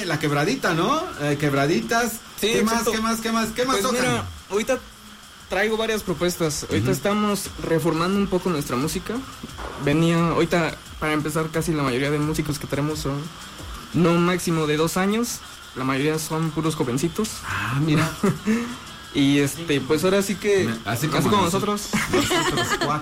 la quebradita, ¿no? Quebraditas. Sí, ¿Qué más, exacto. qué más Pues tocan? mira, ahorita traigo varias propuestas. Ahorita estamos reformando un poco nuestra música. Ahorita, para empezar, casi la mayoría de músicos que tenemos son no máximo de 2 años. La mayoría son puros jovencitos. Ah, mira. Y pues ahora sí que Así como nosotros. Nosotros 4.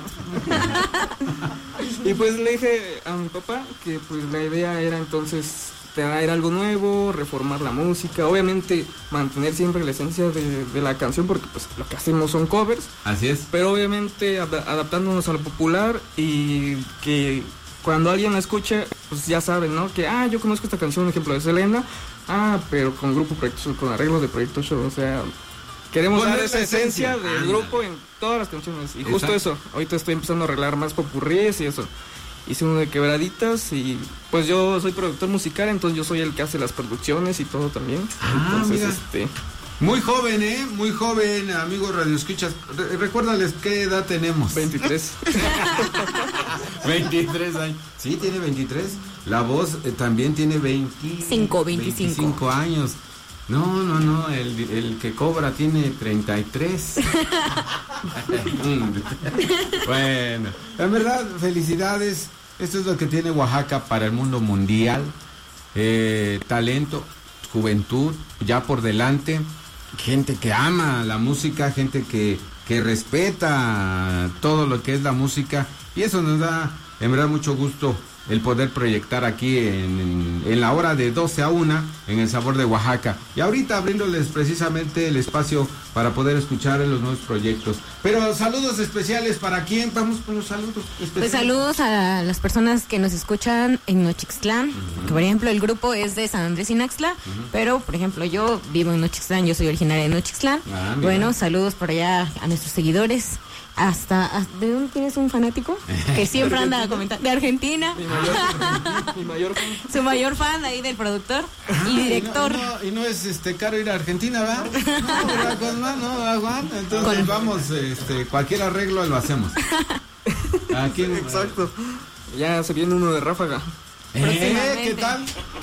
Y pues le dije a mi papá que pues la idea era entonces traer algo nuevo, reformar la música, obviamente mantener siempre la esencia de la canción, porque pues lo que hacemos son covers. Así es. Pero obviamente adaptándonos a lo popular, y que cuando alguien la escuche, pues ya saben, ¿no? Que, yo conozco esta canción, un ejemplo de Selena, pero con grupo Proyecto Show, con arreglos de Proyecto Show, o sea, queremos dar esa esencia del grupo en todas las canciones. Y justo eso, ahorita estoy empezando a arreglar más popurríes y eso. Hice uno de quebraditas y pues yo soy productor musical, entonces yo soy el que hace las producciones y todo también. Entonces, mira. Muy joven, muy joven, amigos radioescuchas. Recuérdales qué edad tenemos. 23. 23 años. Sí, tiene 23. La voz también tiene 25 años. No, el que cobra tiene 33. Bueno, en verdad, felicidades. Esto es lo que tiene Oaxaca para el mundo mundial. Talento, juventud, ya por delante. Gente que ama la música, gente que respeta todo lo que es la música. Y eso nos da, en verdad, mucho gusto el poder proyectar aquí en la hora de 12 a 1 en El Sabor de Oaxaca. Y ahorita abriéndoles precisamente el espacio para poder escuchar los nuevos proyectos. Pero saludos especiales, ¿para quién? Vamos con los saludos especiales. Pues saludos a las personas que nos escuchan en Nochixtlán, que por ejemplo el grupo es de San Andrés Inaxtla, pero por ejemplo yo vivo en Nochixtlán, yo soy originaria de Nochixtlán. Bueno, saludos por allá a nuestros seguidores. ¿De dónde tienes un fanático? Que siempre anda comentando. De Argentina. Mi mayor fan. Su mayor fan ahí del productor y director. Y no es caro ir a Argentina, ¿verdad? No, Juan. Entonces vamos, cualquier arreglo lo hacemos. Aquí, exacto. Ya se viene uno de Ráfaga. ¿Qué tal?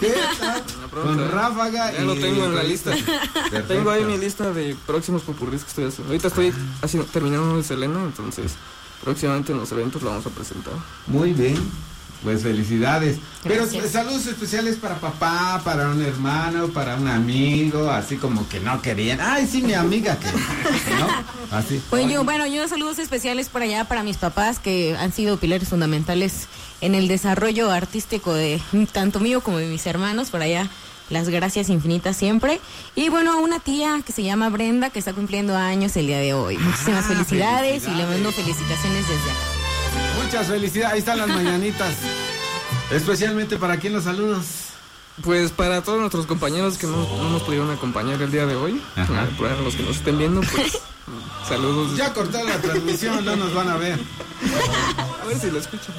Con Ráfaga. Ya lo tengo en la lista. Perfecto. Tengo ahí mi lista de próximos popurrís que estoy haciendo. Ahorita estoy terminando de Selena, entonces próximamente en los eventos la vamos a presentar. Muy bien, pues felicidades. Gracias. Pero saludos especiales para papá, para un hermano, para un amigo, así como que no querían. Ay, sí, mi amiga, que ¿no? Así. Pues yo saludos especiales por allá para mis papás, que han sido pilares fundamentales en el desarrollo artístico de tanto mío como de mis hermanos. Por allá, las gracias infinitas siempre. Y bueno, una tía que se llama Brenda, que está cumpliendo años el día de hoy. Muchísimas felicidades y le mando felicitaciones desde acá. Muchas felicidades. Ahí están las mañanitas. Especialmente para quién los saludos. Pues para todos nuestros compañeros que no nos pudieron acompañar el día de hoy, para los que nos estén viendo, pues saludos. Ya cortaron la transmisión, no nos van a ver. A ver si lo escuchan.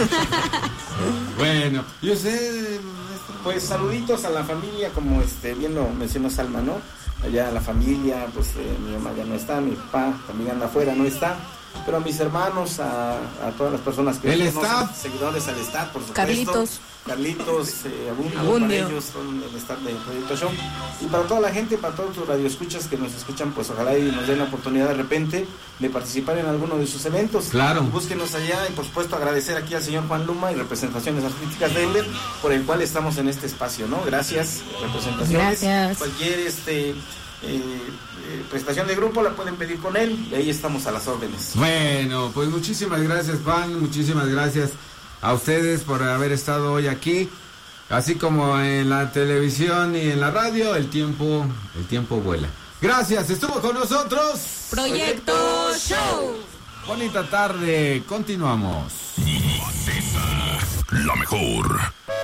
Bueno, yo sé. Pues saluditos a la familia, como bien lo mencionó Salma, ¿no? Allá la familia, pues mi mamá ya no está, mi papá también anda afuera, no está. Pero a mis hermanos, a todas las personas que el conocen, staff, seguidores al staff, por supuesto. Carlitos, Abundio, para ellos son el staff de Proyecto Show. Y para toda la gente, para todos los radioescuchas que nos escuchan, pues ojalá y nos den la oportunidad de repente de participar en alguno de sus eventos. Claro. Búsquenos allá y por supuesto agradecer aquí al señor Juan Luma y Representaciones Artísticas de Denver, por el cual estamos en este espacio, ¿no? Gracias, Representaciones. Gracias. Cualquier presentación de grupo la pueden pedir con él y ahí estamos a las órdenes. Bueno, pues muchísimas gracias, Juan, muchísimas gracias a ustedes por haber estado hoy aquí, así como en la televisión y en la radio. El tiempo vuela. Gracias, estuvo con nosotros Proyecto Show. Bonita tarde, continuamos. La mejor.